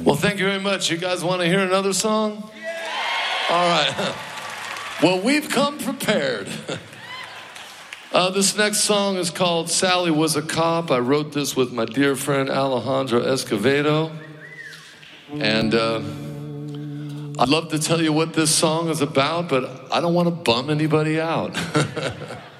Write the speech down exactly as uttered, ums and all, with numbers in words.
Well, thank you very much. You guys want to hear another song? All right. Well, we've come prepared. Uh, this next song is called Sally Was a Cop. I wrote this with my dear friend Alejandro Escovedo. And uh, I'd love to tell you what this song is about, but I don't want to bum anybody out.